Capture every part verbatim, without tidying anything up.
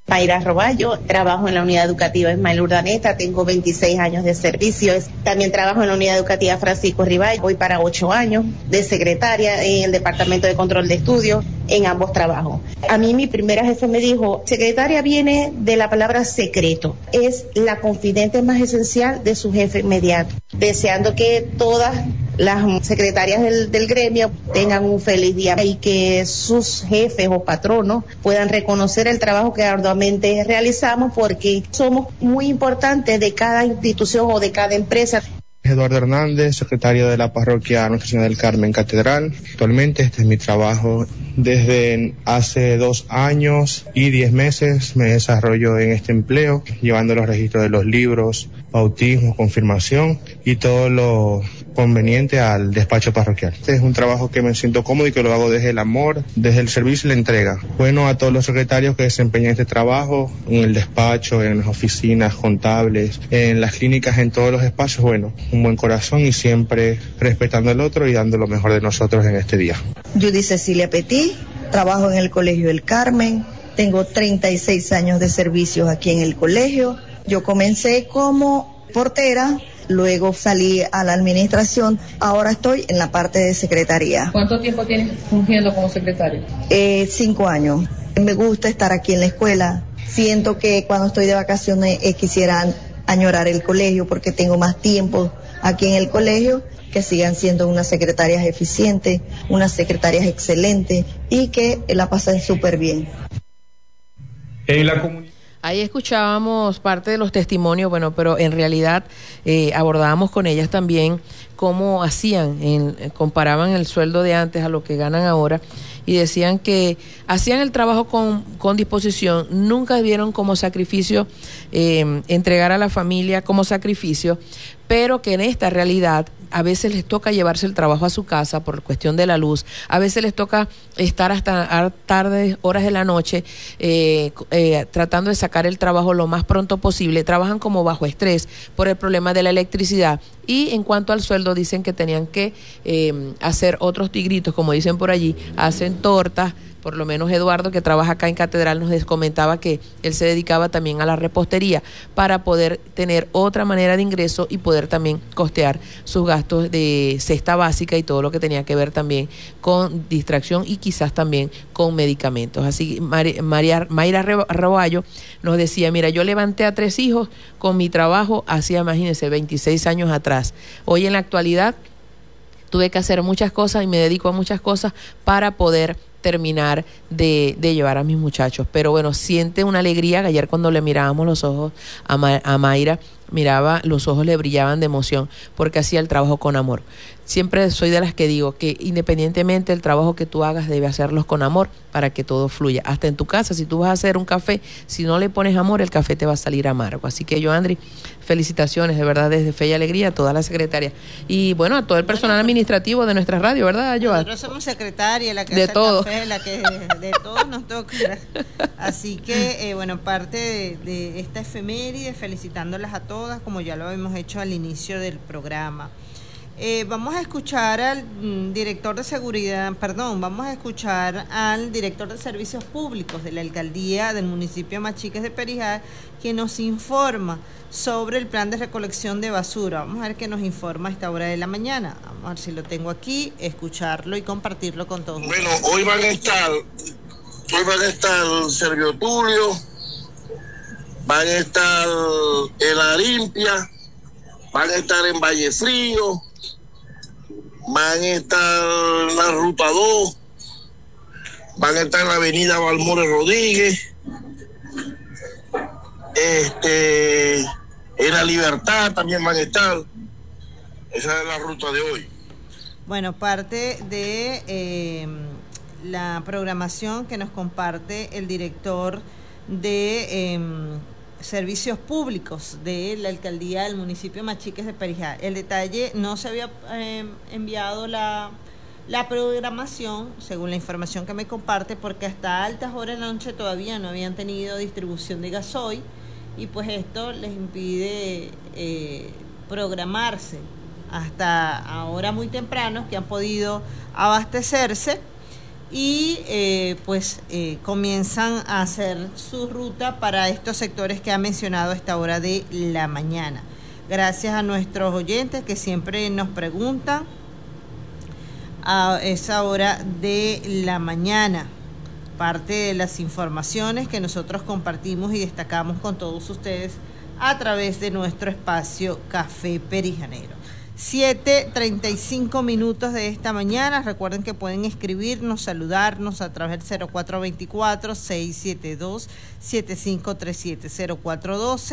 Mayra Roballo, trabajo en la unidad educativa Ismael Urdaneta, tengo veintiséis años de servicio. También trabajo en la unidad educativa Francisco Ribay, voy para ocho años de secretaria en el departamento de control de estudios, en ambos trabajos. A mí mi primera jefe me dijo, secretaria viene de la palabra secreto, es la confidente más esencial de su jefe inmediato, deseando que todas las secretarias del, del gremio tengan un feliz día y que sus jefes o patronos puedan reconocer el trabajo que arduamente realizamos, porque somos muy importantes de cada institución o de cada empresa. Eduardo Hernández, secretario de la parroquia Nuestra Señora del Carmen Catedral. Actualmente este es mi trabajo. Desde hace dos años y diez meses me desarrollo en este empleo, llevando los registros de los libros, bautismo, confirmación y todo lo conveniente al despacho parroquial. Este es un trabajo que me siento cómodo y que lo hago desde el amor, desde el servicio y la entrega. Bueno, a todos los secretarios que desempeñan este trabajo, en el despacho, en las oficinas contables, en las clínicas, en todos los espacios, bueno, un buen corazón y siempre respetando al otro y dando lo mejor de nosotros en este día. Judy Cecilia Petit, trabajo en el Colegio El Carmen, tengo treinta y seis años de servicios aquí en el colegio. Yo comencé como portera, luego salí a la administración, ahora estoy en la parte de secretaría. ¿Cuánto tiempo tienes fungiendo como secretaria? Eh, cinco años. Me gusta estar aquí en la escuela. Siento que cuando estoy de vacaciones eh, quisiera añorar el colegio porque tengo más tiempo aquí en el colegio, que sigan siendo unas secretarias eficientes, unas secretarias excelentes y que la pasen súper bien. En la comunidad. Ahí escuchábamos parte de los testimonios, bueno, pero en realidad eh, abordábamos con ellas también cómo hacían, en, comparaban el sueldo de antes a lo que ganan ahora y decían que hacían el trabajo con, con disposición, nunca vieron como sacrificio eh, entregar a la familia como sacrificio, pero que en esta realidad a veces les toca llevarse el trabajo a su casa por cuestión de la luz, a veces les toca estar hasta tardes, horas de la noche, eh, eh, tratando de sacar el trabajo lo más pronto posible, trabajan como bajo estrés por el problema de la electricidad, y en cuanto al sueldo dicen que tenían que eh, hacer otros tigritos, como dicen por allí, hacen tortas. Por lo menos Eduardo, que trabaja acá en Catedral, nos comentaba que él se dedicaba también a la repostería para poder tener otra manera de ingreso y poder también costear sus gastos de cesta básica y todo lo que tenía que ver también con distracción y quizás también con medicamentos. Así María, María Mayra Roballo nos decía, mira, yo levanté a tres hijos con mi trabajo hacía, imagínense, veintiséis años atrás. Hoy en la actualidad tuve que hacer muchas cosas y me dedico a muchas cosas para poder terminar de, de llevar a mis muchachos, pero bueno, siente una alegría que ayer cuando le mirábamos los ojos a, Ma, a Mayra, miraba, los ojos le brillaban de emoción porque hacía el trabajo con amor. Siempre soy de las que digo que independientemente del trabajo que tú hagas, debe hacerlos con amor para que todo fluya. Hasta en tu casa, si tú vas a hacer un café, si no le pones amor, el café te va a salir amargo. Así que yo, Andri, felicitaciones, de verdad, desde Fe y Alegría a toda la secretaria. Y bueno, a todo el personal bueno, administrativo de nuestra radio, ¿verdad, Joan? Nosotros somos secretaria, la que de hace todo. el café, la que de todos nos toca. Así que, eh, bueno, parte de, de esta efeméride, felicitándolas a todas, como ya lo habíamos hecho al inicio del programa. Eh, vamos a escuchar al mm, director de seguridad, perdón, vamos a escuchar al director de servicios públicos de la alcaldía del municipio Machiques de Perijá, que nos informa sobre el plan de recolección de basura. Vamos a ver qué nos informa a esta hora de la mañana. Vamos a ver si lo tengo aquí, escucharlo y compartirlo con todos. Bueno, hoy van a estar, hoy van a estar Servio Tulio, van a estar en La Limpia, van a estar en Valle Frío, van a estar en la Ruta dos, van a estar en la avenida Balmores Rodríguez, este, en La Libertad también van a estar. Esa es la ruta de hoy. Bueno, parte de eh, la programación que nos comparte el director de eh, Servicios Públicos de la alcaldía del municipio Machiques de Perijá. El detalle, no se había eh, enviado la, la programación, según la información que me comparte, porque hasta altas horas de la noche todavía no habían tenido distribución de gasoil y pues esto les impide eh, programarse hasta ahora muy tempranos, que han podido abastecerse y eh, pues eh, comienzan a hacer su ruta para estos sectores que ha mencionado a esta hora de la mañana. Gracias a nuestros oyentes que siempre nos preguntan a esa hora de la mañana, parte de las informaciones que nosotros compartimos y destacamos con todos ustedes a través de nuestro espacio Café Perijanero. siete treinta y cinco minutos de esta mañana. Recuerden que pueden escribirnos, saludarnos a través del cero cuatro dos cuatro, seis siete dos, siete cinco tres siete, cero cuatro uno dos,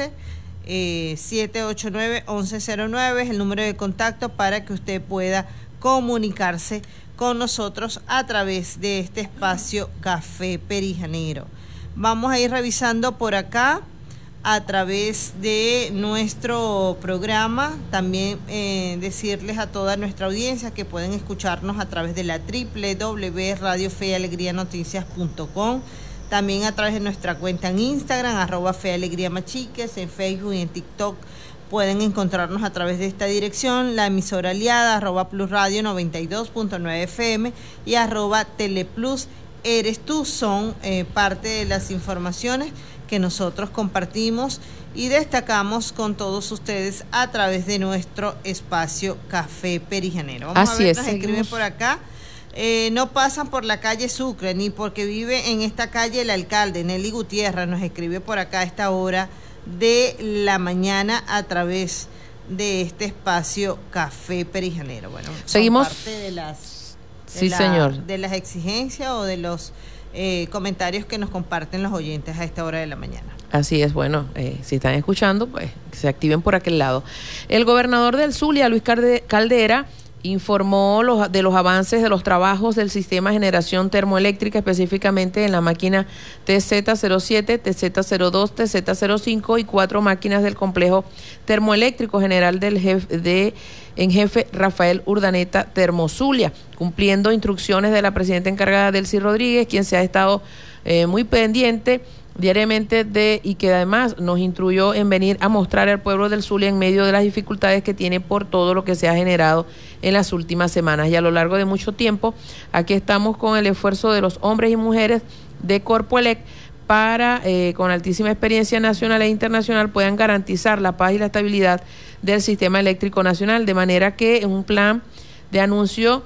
eh, siete ocho nueve, once cero nueve es el número de contacto para que usted pueda comunicarse con nosotros a través de este espacio Café Perijanero. Vamos a ir revisando por acá a través de nuestro programa. También eh, decirles a toda nuestra audiencia que pueden escucharnos a través de la doble u doble u doble u punto radio fe y alegría noticias punto com, también a través de nuestra cuenta en Instagram, arroba Fe y Alegría Machiques, en Facebook y en TikTok. Pueden encontrarnos a través de esta dirección, la emisora aliada, arroba Plus Radio noventa y dos punto nueve F M y arroba Teleplus Eres Tú. Son eh, parte de las informaciones que nosotros compartimos y destacamos con todos ustedes a través de nuestro espacio Café Perijanero. Vamos Así a ver, es, nos seguimos. escriben por acá. Eh, no pasan por la calle Sucre, ni porque vive en esta calle el alcalde, Nelly Gutiérrez, nos escribe por acá a esta hora de la mañana a través de este espacio Café Perijanero. Bueno, seguimos. Parte de las, de sí, la, señor. de las exigencias o de los eh, comentarios que nos comparten los oyentes a esta hora de la mañana. Así es, bueno, eh, si están escuchando, pues que se activen por aquel lado. El gobernador del Zulia, Luis Caldera, informó los, de los avances de los trabajos del sistema de generación termoeléctrica, específicamente en la máquina T Z cero siete, T Z cero dos, T Z cero cinco y cuatro máquinas del complejo termoeléctrico general del jefe de en jefe Rafael Urdaneta Termozulia, cumpliendo instrucciones de la presidenta encargada Delcy Rodríguez, quien se ha estado eh, muy pendiente diariamente de y que además nos instruyó en venir a mostrar al pueblo del Zulia en medio de las dificultades que tiene por todo lo que se ha generado en las últimas semanas y a lo largo de mucho tiempo. Aquí estamos con el esfuerzo de los hombres y mujeres de Corpoelec para, eh, con altísima experiencia nacional e internacional, puedan garantizar la paz y la estabilidad del sistema eléctrico nacional, de manera que en un plan de anuncio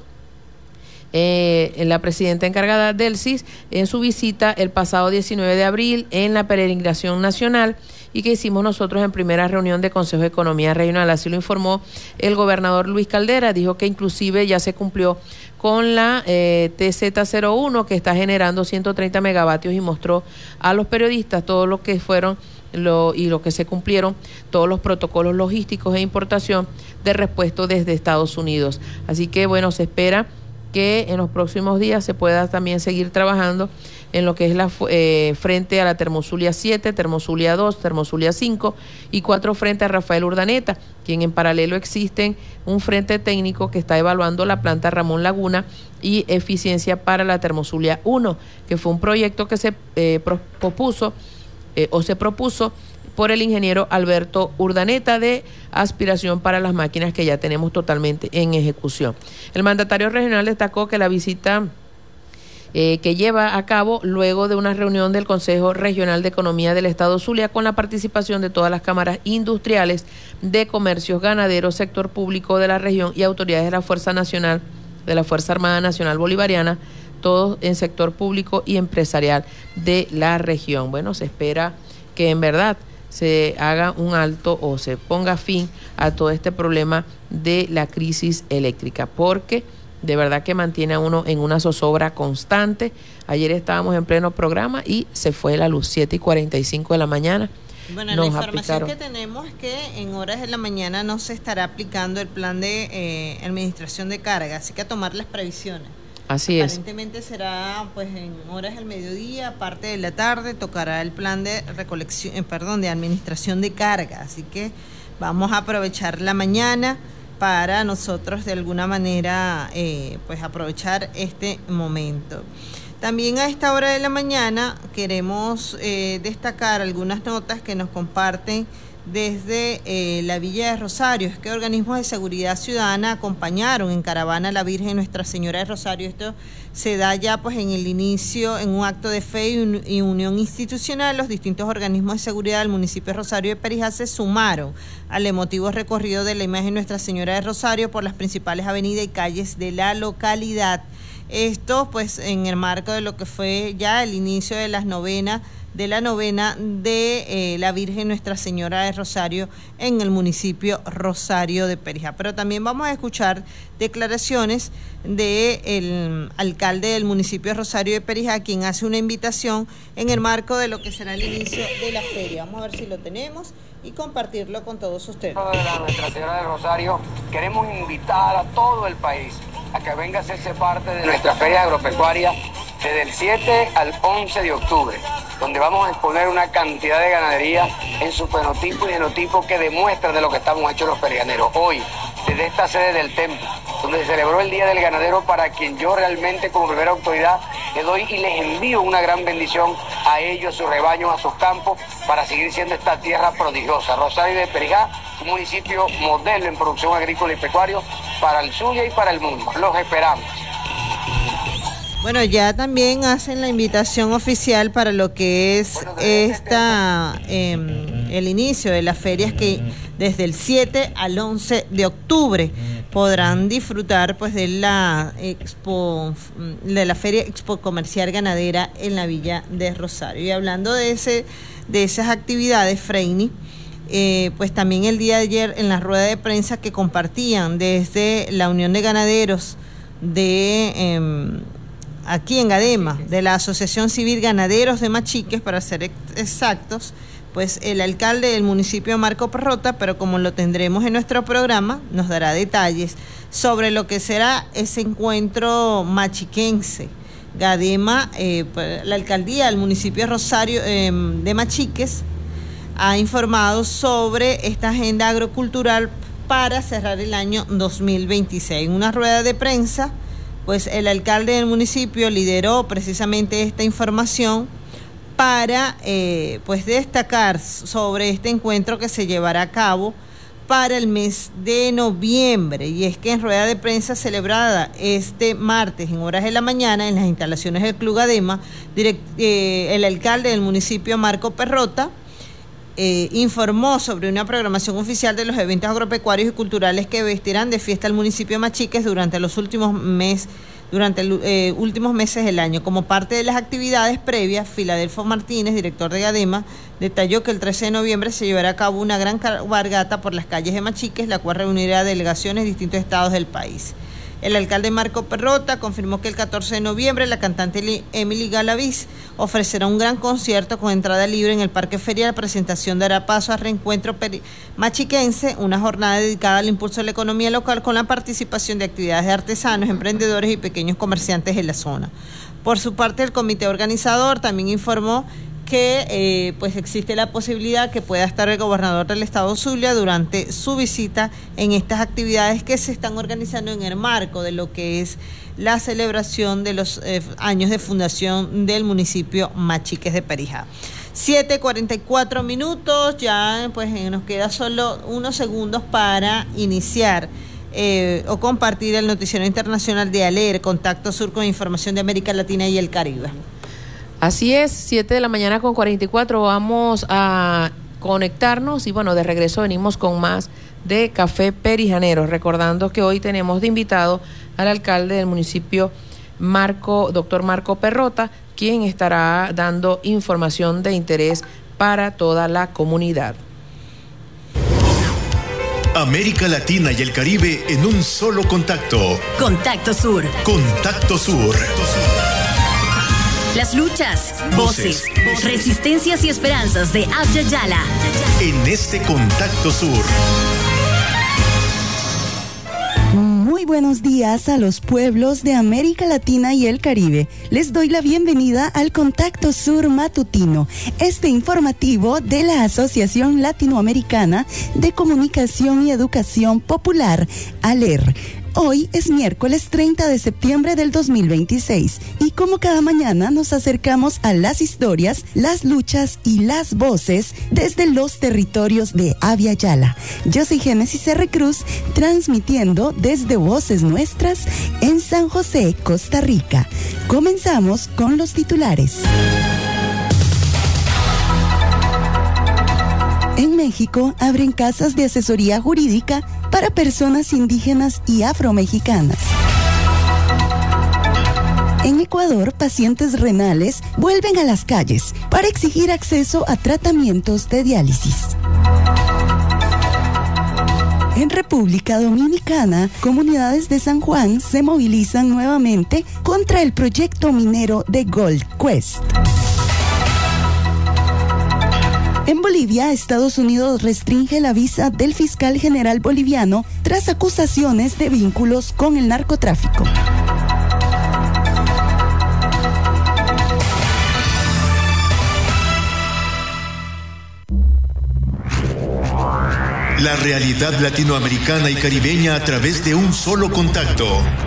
Eh, la presidenta encargada del C I S en su visita el pasado diecinueve de abril en la peregrinación nacional y que hicimos nosotros en primera reunión de Consejo de Economía Regional. Así lo informó el gobernador Luis Caldera. Dijo que inclusive ya se cumplió con la eh, T Z cero uno, que está generando ciento treinta megavatios, y mostró a los periodistas todo lo que fueron Lo, y lo que se cumplieron todos los protocolos logísticos e importación de repuesto desde Estados Unidos. Así que bueno, se espera que en los próximos días se pueda también seguir trabajando en lo que es la eh, frente a la Termozulia siete, Termozulia dos, Termozulia cinco y cuatro frente a Rafael Urdaneta, quien en paralelo existen un frente técnico que está evaluando la planta Ramón Laguna y eficiencia para la Termozulia uno, que fue un proyecto que se eh, propuso eh, o se propuso por el ingeniero Alberto Urdaneta de aspiración para las máquinas que ya tenemos totalmente en ejecución. El mandatario regional destacó que la visita eh, que lleva a cabo luego de una reunión del Consejo Regional de Economía del Estado Zulia con la participación de todas las cámaras industriales, de comercios, ganaderos, sector público de la región y autoridades de la Fuerza Nacional, de la Fuerza Armada Nacional Bolivariana, todos en sector público y empresarial de la región. Bueno, se espera que en verdad se haga un alto o se ponga fin a todo este problema de la crisis eléctrica, porque de verdad que mantiene a uno en una zozobra constante. Ayer estábamos en pleno programa y se fue la luz, siete y cuarenta y cinco de la mañana. Bueno, la información que tenemos es que en horas de la mañana no se estará aplicando el plan de eh, administración de carga, así que a tomar las previsiones. Así es. Aparentemente será pues en horas del mediodía, parte de la tarde, tocará el plan de recolección, eh, perdón, de administración de carga, así que vamos a aprovechar la mañana para nosotros de alguna manera eh, pues aprovechar este momento. También a esta hora de la mañana queremos eh, destacar algunas notas que nos comparten desde eh, la Villa de Rosario. Es que organismos de seguridad ciudadana acompañaron en caravana a la Virgen Nuestra Señora de Rosario. Esto se da ya pues en el inicio, en un acto de fe y, un, y unión institucional. Los distintos organismos de seguridad del municipio de Rosario de Perijá se sumaron al emotivo recorrido de la imagen Nuestra Señora de Rosario por las principales avenidas y calles de la localidad. Esto pues en el marco de lo que fue ya el inicio de las novenas de la novena de eh, la Virgen Nuestra Señora de Rosario en el municipio Rosario de Perijá. Pero también vamos a escuchar declaraciones del alcalde del municipio Rosario de Perijá, quien hace una invitación en el marco de lo que será el inicio de la feria. Vamos a ver si lo tenemos y compartirlo con todos ustedes. De la Nuestra Señora de Rosario, queremos invitar a todo el país a que venga a hacerse parte de nuestra feria agropecuaria desde el siete al once de octubre, donde vamos a exponer una cantidad de ganadería en su fenotipo y genotipo que demuestran de lo que estamos hechos los perijaneros. Hoy, desde esta sede del templo, donde se celebró el Día del Ganadero, para quien yo realmente como primera autoridad le doy y les envío una gran bendición a ellos, a sus rebaños, a sus campos, para seguir siendo esta tierra prodigiosa. Rosario de Perijá, un municipio modelo en producción agrícola y pecuaria para el Zulia y para el mundo. Los esperamos. Bueno, ya también hacen la invitación oficial para lo que es esta eh, el inicio de las ferias, que desde el siete al once de octubre podrán disfrutar pues de la expo de la Feria Expo Comercial Ganadera en la Villa de Rosario. Y hablando de ese de esas actividades, Freini, eh, pues también el día de ayer en la rueda de prensa que compartían desde la Unión de Ganaderos de eh, aquí en Gadema, de la Asociación Civil Ganaderos de Machiques, para ser exactos, pues el alcalde del municipio, Marco Perrota, pero como lo tendremos en nuestro programa, nos dará detalles sobre lo que será ese encuentro machiquense. Gadema, eh, la alcaldía del municipio Rosario eh, de Machiques ha informado sobre esta agenda agrocultural para cerrar el año dos mil veintiséis. En una rueda de prensa, pues el alcalde del municipio lideró precisamente esta información para eh, pues destacar sobre este encuentro que se llevará a cabo para el mes de noviembre. Y es que en rueda de prensa celebrada este martes en horas de la mañana en las instalaciones del Club Gadema, direct, eh, el alcalde del municipio, Marco Perrota, Eh, informó sobre una programación oficial de los eventos agropecuarios y culturales que vestirán de fiesta al municipio de Machiques durante los últimos meses durante los eh, últimos meses del año. Como parte de las actividades previas, Filadelfo Martínez, director de Gadema, detalló que el trece de noviembre se llevará a cabo una gran cabalgata por las calles de Machiques, la cual reunirá delegaciones de distintos estados del país. El alcalde Marco Perrota confirmó que el catorce de noviembre la cantante Emily Galaviz ofrecerá un gran concierto con entrada libre en el Parque Feria. La presentación dará paso al reencuentro machiquense, una jornada dedicada al impulso de la economía local con la participación de actividades de artesanos, emprendedores y pequeños comerciantes de la zona. Por su parte, el comité organizador también informó que eh, pues existe la posibilidad que pueda estar el gobernador del estado Zulia durante su visita en estas actividades que se están organizando en el marco de lo que es la celebración de los eh, años de fundación del municipio Machiques de Perijá. siete cuarenta y cuatro minutos, ya pues nos queda solo unos segundos para iniciar eh, o compartir el noticiero internacional de ALER, Contacto Sur con información de América Latina y el Caribe. Así es, siete de la mañana con cuarenta y cuatro, vamos a conectarnos y bueno, de regreso venimos con más de Café Perijanero, recordando que hoy tenemos de invitado al alcalde del municipio, Marco, doctor Marco Perrota, quien estará dando información de interés para toda la comunidad. América Latina y el Caribe en un solo contacto. Contacto Sur. Contacto Sur. Las luchas, voces, voces, resistencias y esperanzas de Abya Yala. En este Contacto Sur. Muy buenos días a los pueblos de América Latina y el Caribe. Les doy la bienvenida al Contacto Sur Matutino, este informativo de la Asociación Latinoamericana de Comunicación y Educación Popular, ALER. Hoy es miércoles treinta de septiembre del dos mil veintiséis y como cada mañana nos acercamos a las historias, las luchas y las voces desde los territorios de Abya Yala. Yo soy Génesis R. Cruz, transmitiendo desde Voces Nuestras en San José, Costa Rica. Comenzamos con los titulares. En México abren casas de asesoría jurídica para personas indígenas y afromexicanas. En Ecuador, pacientes renales vuelven a las calles para exigir acceso a tratamientos de diálisis. En República Dominicana, comunidades de San Juan se movilizan nuevamente contra el proyecto minero de Gold Quest. En Bolivia, Estados Unidos restringe la visa del fiscal general boliviano tras acusaciones de vínculos con el narcotráfico. La realidad latinoamericana y caribeña a través de un solo contacto.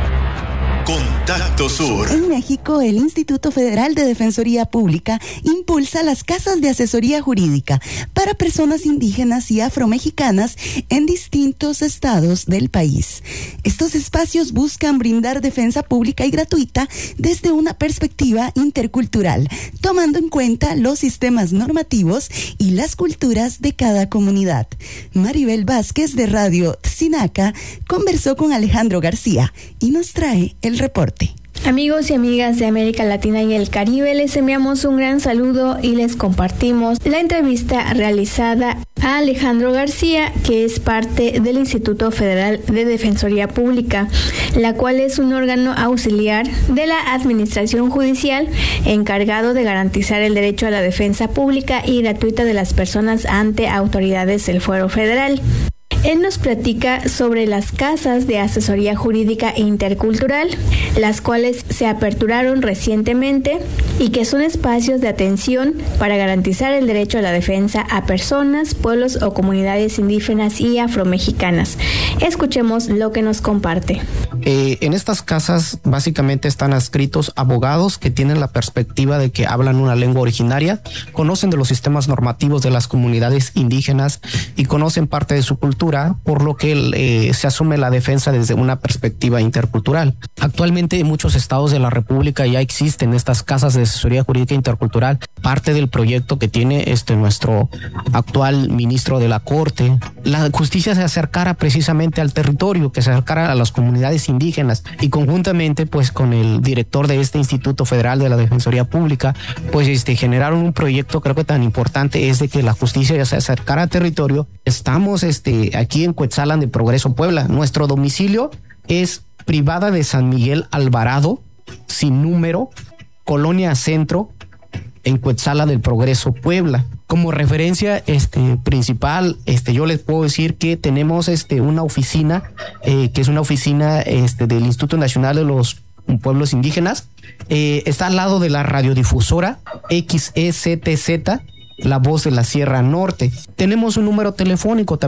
Contacto Sur. En México, el Instituto Federal de Defensoría Pública impulsa las casas de asesoría jurídica para personas indígenas y afromexicanas en distintos estados del país. Estos espacios buscan brindar defensa pública y gratuita desde una perspectiva intercultural, tomando en cuenta los sistemas normativos y las culturas de cada comunidad. Maribel Vázquez de Radio Sinaca conversó con Alejandro García y nos trae el reporte. Amigos y amigas de América Latina y el Caribe, les enviamos un gran saludo y les compartimos la entrevista realizada a Alejandro García, que es parte del Instituto Federal de Defensoría Pública, la cual es un órgano auxiliar de la Administración Judicial encargado de garantizar el derecho a la defensa pública y gratuita de las personas ante autoridades del Fuero Federal. Él nos platica sobre las casas de asesoría jurídica intercultural, las cuales se aperturaron recientemente y que son espacios de atención para garantizar el derecho a la defensa a personas, pueblos o comunidades indígenas y afromexicanas. Escuchemos lo que nos comparte. Eh, en estas casas básicamente están adscritos abogados que tienen la perspectiva de que hablan una lengua originaria, conocen de los sistemas normativos de las comunidades indígenas y conocen parte de su cultura, por lo que eh, se asume la defensa desde una perspectiva intercultural. Actualmente en muchos estados de la República ya existen estas casas de asesoría jurídica intercultural, parte del proyecto que tiene este nuestro actual ministro de la Corte. La justicia se acercara precisamente al territorio, que se acercara a las comunidades indígenas y conjuntamente pues con el director de este Instituto Federal de la Defensoría Pública pues este generaron un proyecto, creo que tan importante es de que la justicia ya se acercara al territorio. Estamos este aquí en Cuetzalan de Progreso, Puebla. Nuestro domicilio es Privada de San Miguel Alvarado, sin número, Colonia Centro, en Cuetzalan del Progreso, Puebla. Como referencia este principal, este yo les puedo decir que tenemos este una oficina eh, que es una oficina este del Instituto Nacional de los Pueblos Indígenas. Eh, está al lado de la radiodifusora X E Z T Z, La Voz de la Sierra Norte. Tenemos un número telefónico también